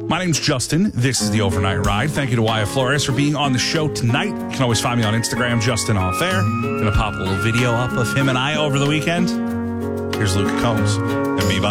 My name's Justin. This is the Overnight Ride. Thank you to Wyatt Flores for being on the show tonight. You can always find me on Instagram, Justin Off Air. Gonna pop a little video up of him and I over the weekend. Here's Luke Combs and me.